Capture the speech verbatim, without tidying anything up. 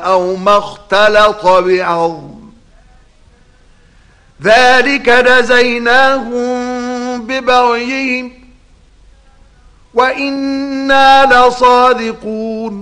أو ما اختلط بعظم ذلك جزيناهم ببغيهم وإنا لصادقون